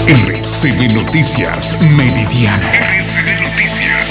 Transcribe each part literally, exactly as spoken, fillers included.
R C B Noticias Meridiano. R C B Noticias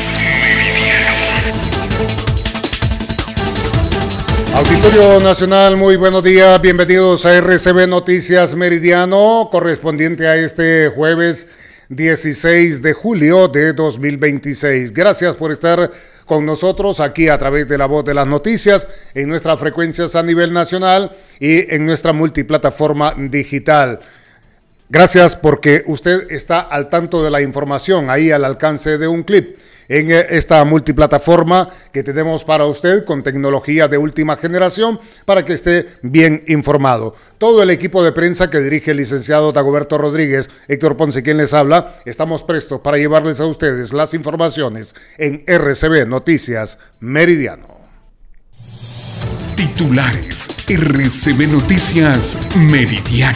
Meridiano. Auditorio Nacional, muy buenos días, bienvenidos a R C B Noticias Meridiano, correspondiente a este jueves dieciséis de julio de dos mil veintiséis. Gracias por estar con nosotros aquí a través de La Voz de las Noticias, en nuestras frecuencias a nivel nacional y en nuestra multiplataforma digital. Gracias porque usted está al tanto de la información ahí al alcance de un clip en esta multiplataforma que tenemos para usted con tecnología de última generación para que esté bien informado. Todo el equipo de prensa que dirige el licenciado Dagoberto Rodríguez, Héctor Ponce quien les habla, estamos prestos para llevarles a ustedes las informaciones en R C B Noticias Meridiano. Titulares R C B Noticias Meridiano.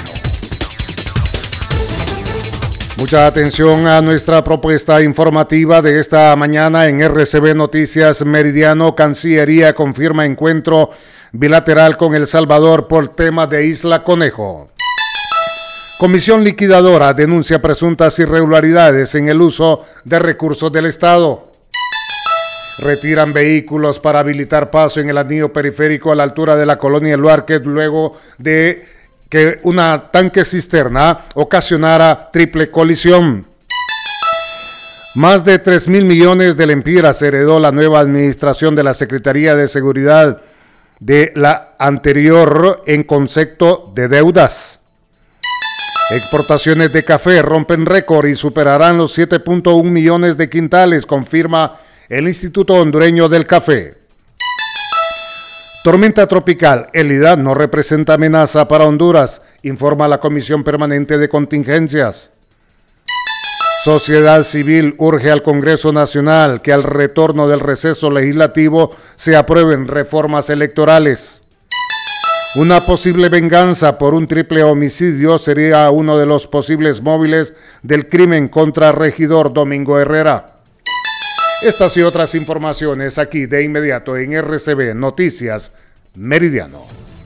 Mucha atención a nuestra propuesta informativa de esta mañana en R C B Noticias Meridiano. Cancillería confirma encuentro bilateral con El Salvador por tema de Isla Conejo. Comisión liquidadora denuncia presuntas irregularidades en el uso de recursos del Estado. Retiran vehículos para habilitar paso en el anillo periférico a la altura de la colonia El Luarque luego de que una tanque cisterna ocasionara triple colisión. Más de tres mil millones de lempiras heredó la nueva administración de la Secretaría de Seguridad de la anterior en concepto de deudas. Exportaciones de café rompen récord y superarán los siete punto uno millones de quintales, confirma el Instituto Hondureño del Café. Tormenta tropical, Elida no representa amenaza para Honduras, informa la Comisión Permanente de Contingencias. Sociedad Civil urge al Congreso Nacional que al retorno del receso legislativo se aprueben reformas electorales. Una posible venganza por un triple homicidio sería uno de los posibles móviles del crimen contra regidor Domingo Herrera. Estas y otras informaciones aquí de inmediato en R C B Noticias Meridiano.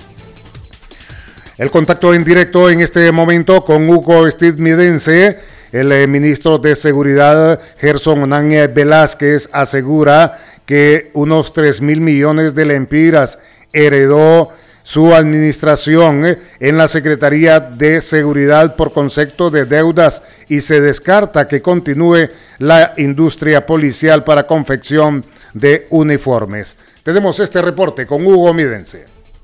El contacto en directo en este momento con Hugo Estiudnidense. El eh, ministro de Seguridad, Gerson Onán Velázquez, asegura que unos tres mil millones de lempiras heredó su administración eh, en la Secretaría de Seguridad por concepto de deudas y se descarta que continúe la industria policial para confección de uniformes. Tenemos este reporte con Hugo Midense.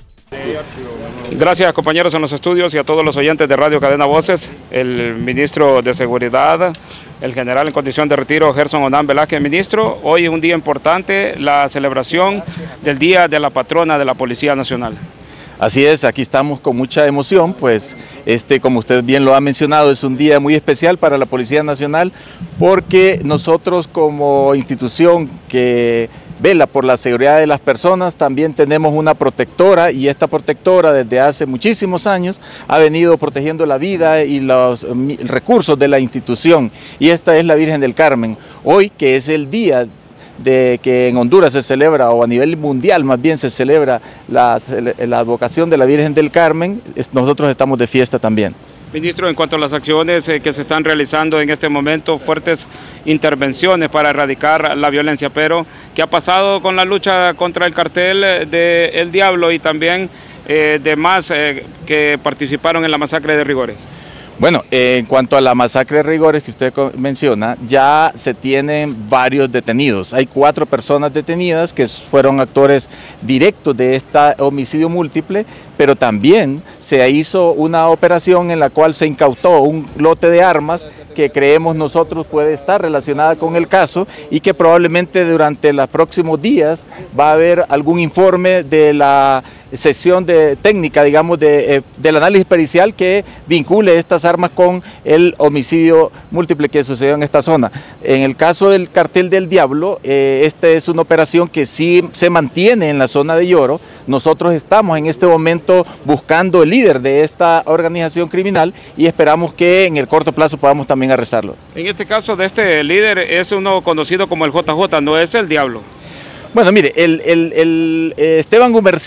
Gracias compañeros en los estudios y a todos los oyentes de Radio Cadena Voces. El ministro de Seguridad, el general en condición de retiro, Gerson Onán Velázquez. Ministro, hoy es un día importante, la celebración del Día de la Patrona de la Policía Nacional. Así es, aquí estamos con mucha emoción, pues este, como usted bien lo ha mencionado, es un día muy especial para la Policía Nacional porque nosotros como institución que vela por la seguridad de las personas, también tenemos una protectora y esta protectora desde hace muchísimos años ha venido protegiendo la vida y los recursos de la institución y esta es la Virgen del Carmen. Hoy que es el día de que en Honduras se celebra, o a nivel mundial más bien se celebra la, la advocación de la Virgen del Carmen, nosotros estamos de fiesta también. Ministro, en cuanto a las acciones eh, que se están realizando en este momento, fuertes intervenciones para erradicar la violencia, pero ¿qué ha pasado con la lucha contra el cartel de El Diablo y también eh, demás eh, que participaron en la masacre de Rigores? Bueno, eh, en cuanto a la masacre de Rigores que usted menciona, ya se tienen varios detenidos. Hay cuatro personas detenidas que fueron actores directos de este homicidio múltiple, pero también se hizo una operación en la cual se incautó un lote de armas que creemos nosotros puede estar relacionada con el caso y que probablemente durante los próximos días va a haber algún informe de la sesión de técnica, digamos, de, eh, del análisis pericial que vincule estas armas con el homicidio múltiple que sucedió en esta zona. En el caso del cartel del Diablo, eh, esta es una operación que sí se mantiene en la zona de Lloro. Nosotros estamos en este momento buscando el líder de esta organización criminal y esperamos que en el corto plazo podamos también arrestarlo. En este caso de este líder es uno conocido como el J J, no es el Diablo. Bueno, mire, el, el, el Esteban Gumercián